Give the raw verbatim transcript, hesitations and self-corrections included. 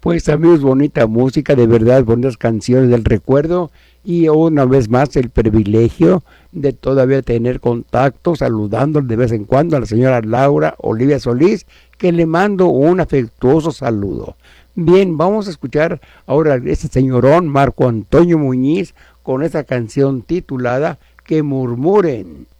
Pues amigos, bonita música, de verdad, bonitas canciones del recuerdo y una vez más el privilegio de todavía tener contacto, saludando de vez en cuando a la señora Laura Olivia Solís, que le mando un afectuoso saludo. Bien, vamos a escuchar ahora a ese señorón Marco Antonio Muñiz con esa canción titulada Que murmuren.